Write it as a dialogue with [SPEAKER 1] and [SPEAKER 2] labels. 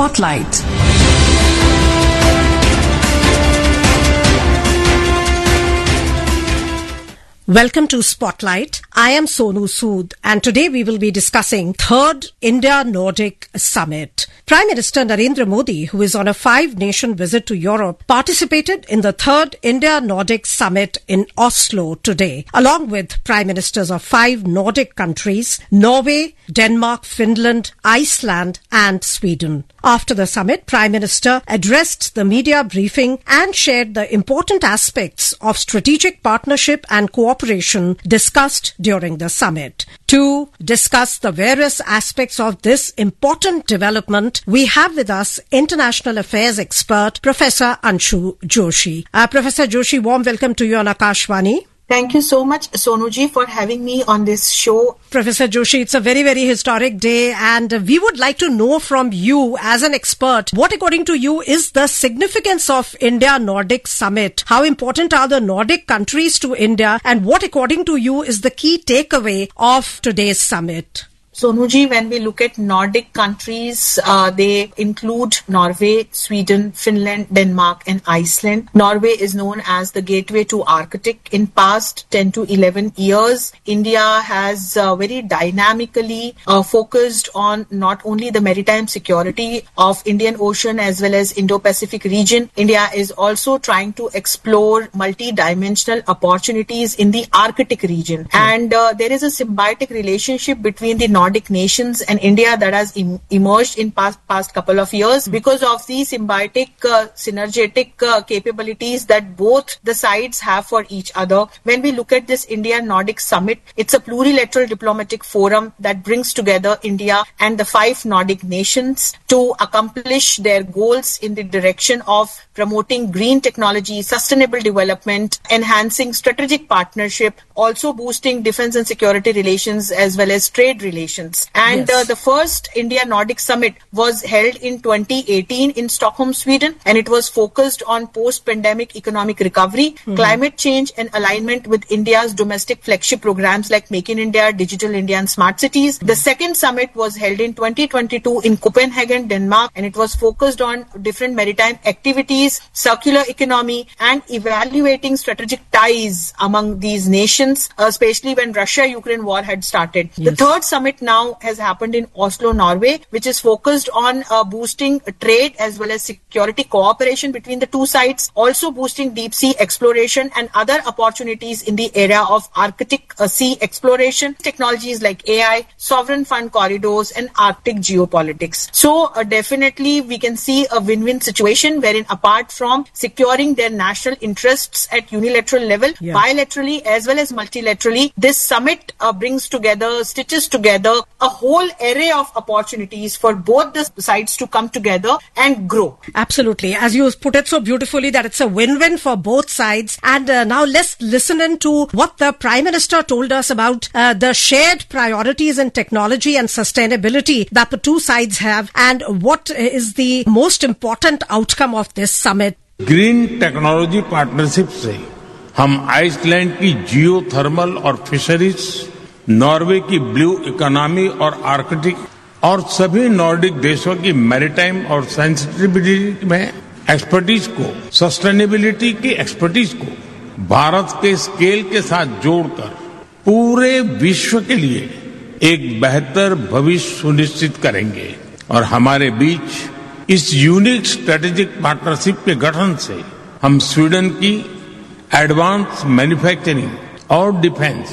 [SPEAKER 1] Spotlight.
[SPEAKER 2] Welcome to Spotlight. I am Sonu Sood, and today we will be discussing 3rd India-Nordic Summit. Prime Minister Narendra Modi, who is on a 5-nation visit to Europe, participated in the 3rd India-Nordic Summit in Oslo today, along with Prime Ministers of 5 Nordic countries, Norway, Denmark, Finland, Iceland and Sweden. After the summit, Prime Minister addressed the media briefing and shared the important aspects of strategic partnership and cooperation discussed during the summit. To discuss the various aspects of this important development, we have with us international affairs expert Professor Anshu Joshi. Professor Joshi, warm welcome to you on Akashvani.
[SPEAKER 3] Thank you so much, Sonuji, for having me on this show.
[SPEAKER 2] Professor Joshi, it's a very, very historic day, and we would like to know from you as an expert, what according to you is the significance of India-Nordic Summit? How important are the Nordic countries to India, and what according to you is the key takeaway of today's summit?
[SPEAKER 3] Sonuji, when we look at Nordic countries, they include Norway, Sweden, Finland, Denmark and Iceland. Norway is known as the gateway to Arctic. In past 10 to 11 years, India has very dynamically focused on not only the maritime security of Indian Ocean as well as Indo-Pacific region. India is also trying to explore multi-dimensional opportunities in the Arctic region. And there is a symbiotic relationship between the Nordic nations and India that has emerged in past couple of years because of the symbiotic, synergetic capabilities that both the sides have for each other. When we look at this India-Nordic Summit, it's a plurilateral diplomatic forum that brings together India and the 5 Nordic nations to accomplish their goals in the direction of promoting green technology, sustainable development, enhancing strategic partnership, also boosting defense and security relations as well as trade relations. And
[SPEAKER 2] yes.
[SPEAKER 3] The first India-Nordic Summit was held in 2018 in Stockholm, Sweden, and it was focused on post-pandemic economic recovery, climate change and alignment with India's domestic flagship programs like Make in India, Digital India and Smart Cities. The second summit was held in 2022 in Copenhagen, Denmark, and it was focused on different maritime activities, circular economy and evaluating strategic ties among these nations, especially when Russia-Ukraine war had started.
[SPEAKER 2] Yes.
[SPEAKER 3] The third summit now has happened in Oslo, Norway, which is focused on boosting trade as well as security cooperation between the two sides, also boosting deep sea exploration and other opportunities in the area of Arctic sea exploration, technologies like AI, sovereign fund corridors and Arctic geopolitics. So definitely we can see a win-win situation wherein apart from securing their national interests at unilateral level, bilaterally as well as multilaterally, this summit stitches together a whole array of opportunities for both the sides to come together and grow.
[SPEAKER 2] Absolutely. As you put it so beautifully, that it's a win-win for both sides. And now let's listen into what the Prime Minister told us about the shared priorities in technology and sustainability that the two sides have, and what is the most important outcome of this summit.
[SPEAKER 4] Green technology partnership से हम Iceland की geothermal और fisheries, Norway की blue economy और Arctic और सभी Nordic देशों की मैरीटाइम और सेंसिटिविटी में एक्सपर्टीज को, सस्टेनेबिलिटी की एक्सपर्टीज को भारत के स्केल के साथ जोड़कर पूरे विश्व के लिए एक बेहतर भविष्य सुनिश्चित करेंगे। और हमारे बीच इस यूनिक स्ट्रेटेजिक पार्टनरशिप के गठन से हम स्वीडन की एडवांस मैन्युफैक्चरिंग और डिफेंस